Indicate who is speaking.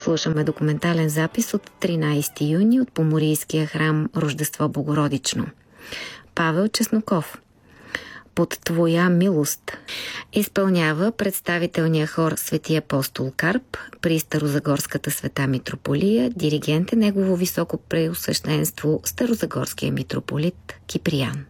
Speaker 1: слушаме документален запис от 13 юни от Поморийския храм Рождество Богородично. Павел Чесноков. Под Твоя милост изпълнява представителния хор Свети апостол Карп при Старозагорската света митрополия. Диригент е негово високо преосвещенство Старозагорския митрополит Киприян.